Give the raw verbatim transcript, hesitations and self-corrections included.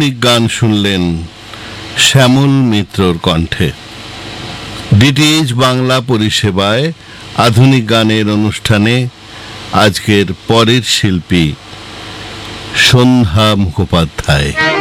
আধুনিক গান শুনলেন শ্যামল মিত্রর কণ্ঠে। ডিটিএইচ বাংলা পরিষেবায় আধুনিক গানের অনুষ্ঠানে আজকের পরের শিল্পী সন্ধ্যা মুখোপাধ্যায়।